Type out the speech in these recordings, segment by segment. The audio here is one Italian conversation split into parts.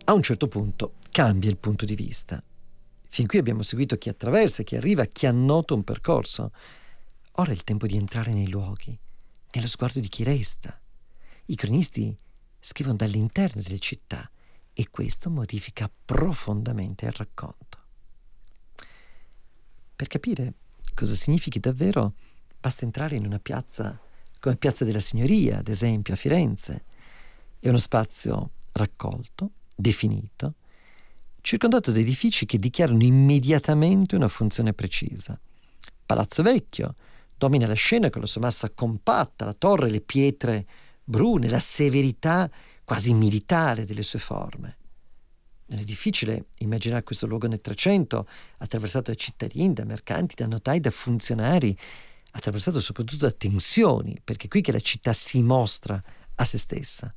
A un certo punto cambia il punto di vista. Fin qui abbiamo seguito chi attraversa, chi arriva, chi annota un percorso. Ora è il tempo di entrare nei luoghi, nello sguardo di chi resta. I cronisti scrivono dall'interno delle città e questo modifica profondamente il racconto. Per capire cosa significhi davvero, basta entrare in una piazza come Piazza della Signoria, ad esempio, a Firenze. È uno spazio raccolto, definito, circondato da edifici che dichiarano immediatamente una funzione precisa. Palazzo Vecchio domina la scena con la sua massa compatta, la torre, le pietre brune, la severità quasi militare delle sue forme. Non è difficile immaginare questo luogo nel Trecento, attraversato da cittadini, da mercanti, da notai, da funzionari, attraversato soprattutto da tensioni, perché è qui che la città si mostra a se stessa.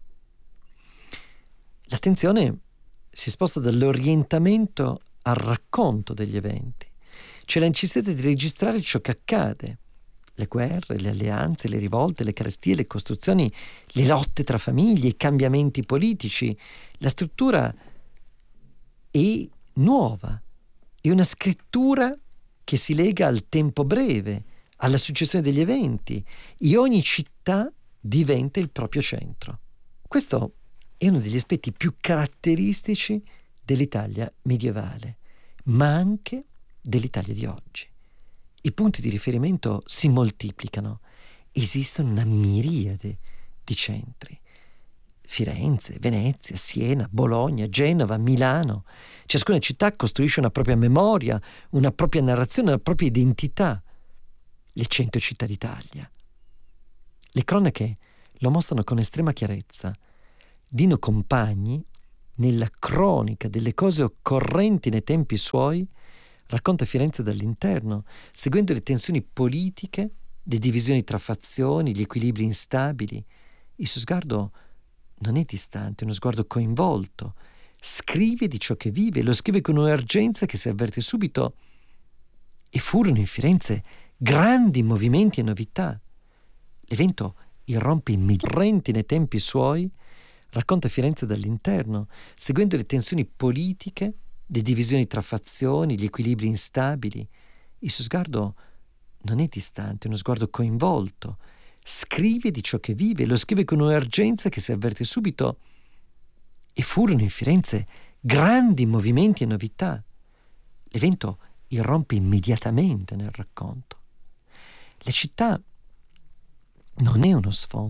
L'attenzione si sposta dall'orientamento al racconto degli eventi. C'è la necessità di registrare ciò che accade. Le guerre, le alleanze, le rivolte, le carestie, le costruzioni, le lotte tra famiglie, i cambiamenti politici. La struttura è nuova, è una scrittura che si lega al tempo breve, alla successione degli eventi, e ogni città diventa il proprio centro. Questo è uno degli aspetti più caratteristici dell'Italia medievale, ma anche dell'Italia di oggi. I punti di riferimento si moltiplicano, esistono una miriade di centri. Firenze, Venezia, Siena, Bologna, Genova, Milano. Ciascuna città costruisce una propria memoria, una propria narrazione, una propria identità. Le 100 città d'Italia. Le cronache lo mostrano con estrema chiarezza. Dino Compagni, nella cronica delle cose occorrenti nei tempi suoi, racconta Firenze dall'interno, seguendo le tensioni politiche, le divisioni tra fazioni, gli equilibri instabili. Il suo sguardo non è distante, è uno sguardo coinvolto. Scrive di ciò che vive, lo scrive con un'urgenza che si avverte subito. E furono in Firenze grandi movimenti e novità. L'evento irrompe immediatamente nei tempi suoi, racconta Firenze dall'interno, seguendo le tensioni politiche, le divisioni tra fazioni, gli equilibri instabili. Il suo sguardo non è distante, è uno sguardo coinvolto. Scrive di ciò che vive, lo scrive con un'urgenza che si avverte subito. E furono in Firenze grandi movimenti e novità. L'evento irrompe immediatamente nel racconto. La città non è uno sfondo.